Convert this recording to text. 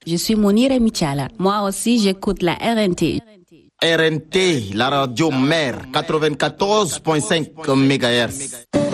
Je suis Mounire Michala. Moi aussi, j'écoute la RNT. RNT, la radio mère, 94.5 MHz.